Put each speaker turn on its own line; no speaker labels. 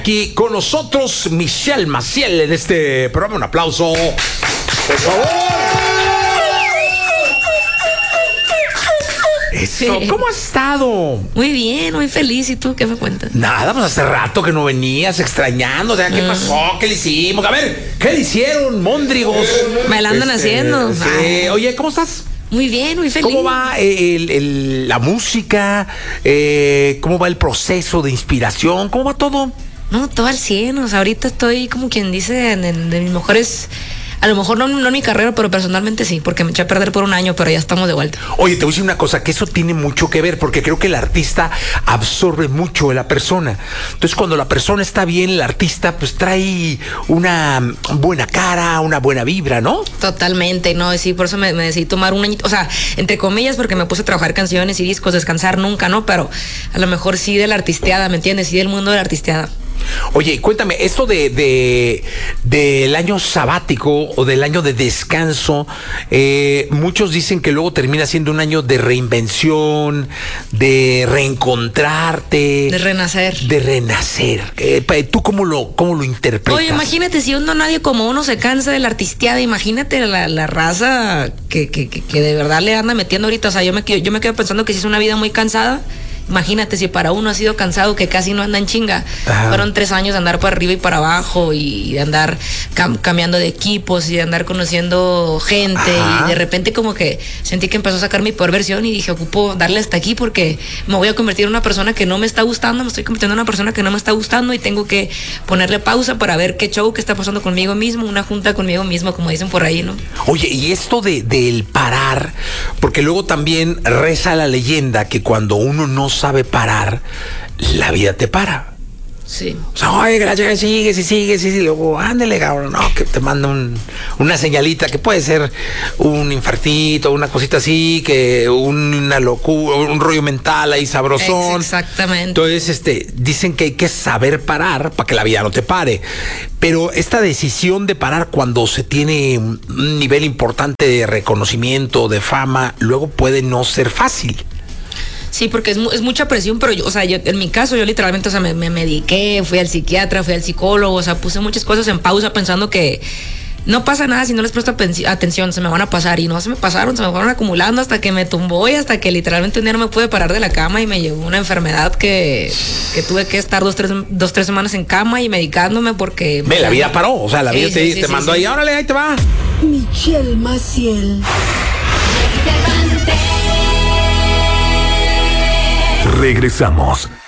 Aquí con nosotros Michelle Maciel en este programa. Un aplauso, por favor. Eso, ¿cómo has estado?
Muy bien, muy feliz. ¿Y tú qué me cuentas?
Nada, pues hace rato que no venías extrañando. O sea, ¿qué pasó? ¿Qué le hicimos? A ver, ¿qué le hicieron, móndrigos?
Me la andan haciendo.
Sí. Oye, ¿cómo estás?
Muy bien, muy feliz.
¿Cómo va la música? ¿Cómo va el proceso de inspiración? ¿Cómo va todo?
No, todo al 100. O sea, ahorita estoy como quien dice de mis mejores. A lo mejor no en mi carrera, pero personalmente sí, porque me eché a perder por un año, pero ya estamos de vuelta.
Oye, te voy a decir una cosa, que eso tiene mucho que ver, porque creo que el artista absorbe mucho de la persona. Entonces, cuando la persona está bien, el artista pues trae una buena cara, una buena vibra, ¿no?
Totalmente, no, sí, por eso me decidí tomar un añito, o sea, entre comillas, porque me puse a trabajar canciones y discos, descansar nunca, ¿no? Pero a lo mejor sí de la artisteada, ¿me entiendes? Sí del mundo de la artisteada.
Oye, cuéntame, esto del año sabático o del año de descanso, muchos dicen que luego termina siendo un año de reinvención, de reencontrarte.
De renacer.
De renacer. ¿Tú cómo lo interpretas?
Oye, imagínate, si nadie como uno se cansa de la artisteada, imagínate la raza que de verdad le anda metiendo ahorita. O sea, yo me quedo pensando que si es una vida muy cansada. Imagínate si para uno ha sido cansado, que casi no anda en chinga. Ajá. Fueron 3 años de andar para arriba y para abajo y de andar cambiando de equipos y de andar conociendo gente. Ajá. Y de repente como que sentí que empezó a sacar mi peor versión y dije, ocupo darle hasta aquí porque me voy a convertir en una persona que no me está gustando, me estoy convirtiendo en una persona que no me está gustando y tengo que ponerle pausa para ver qué show que está pasando conmigo mismo, una junta conmigo mismo, como dicen por ahí, ¿no?
Oye, y esto del parar, porque luego también reza la leyenda que cuando uno no sabe parar, la vida te para.
Sí.
O sea, oye, que la chica sigues, y luego, ándale, cabrón, no, que te manda una señalita, que puede ser un infartito, una cosita así, que una locura, un rollo mental ahí sabrosón.
Exactamente.
Entonces, dicen que hay que saber parar para que la vida no te pare. Pero esta decisión de parar cuando se tiene un nivel importante de reconocimiento, de fama, luego puede no ser fácil.
Sí, porque es mucha presión, pero yo, o sea, en mi caso, yo literalmente, o sea, me mediqué, fui al psiquiatra, fui al psicólogo, o sea, puse muchas cosas en pausa pensando que no pasa nada si no les presto atención, se me van a pasar, y no se me pasaron, se me fueron acumulando hasta que me tumbó y hasta que literalmente un día no me pude parar de la cama y me llegó una enfermedad que tuve que estar 2-3 semanas en cama y medicándome porque...
La vida paró, o sea, la vida te mandó ahí, órale, ahí te va.
Michelle Maciel.
Regresamos.